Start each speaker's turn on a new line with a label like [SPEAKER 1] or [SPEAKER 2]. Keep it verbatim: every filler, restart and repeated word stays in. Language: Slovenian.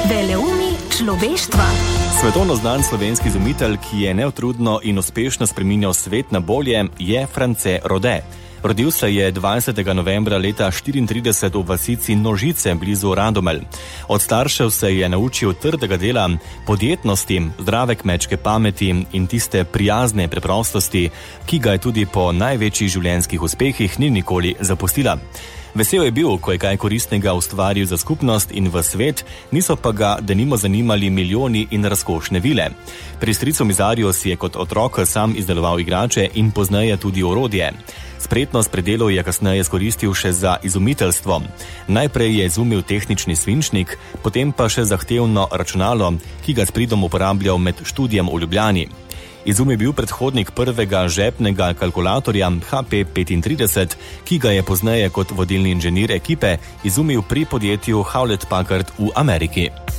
[SPEAKER 1] Veleumi človeštva.
[SPEAKER 2] Svetovno znan slovenski izumitelj, ki je neutrudno in uspešno spreminjal svet na bolje, je France Rode. Rodil se je dvajsetega novembra leta štiriintrideset v vasici Nožice blizu Radomelj. Od staršev se je naučil trdega dela, podjetnosti, zdrave kmečke pameti in tiste prijazne preprostosti, ki ga je tudi po največjih življenjskih uspehih ni nikoli zapustila. Vesel je bil, ko je kaj koristnega ustvaril za skupnost in v svet, niso pa ga denimo zanimali milijoni in razkošne vile. Pri stricu Mizarju si je kot otrok sam izdeloval igrače in pozneje tudi orodje. Spretnost pri delu je kasneje izkoristil še za izumiteljstvo. Najprej je izumil tehnični svinčnik, potem pa še zahtevno računalo, ki ga s pridom uporabljal med študijem v Ljubljani. Izum je bil predhodnik prvega žepnega kalkulatorja H P petintrideset, ki ga je pozneje kot vodilni inženir ekipe izumil pri podjetju Hewlett Packard v Ameriki.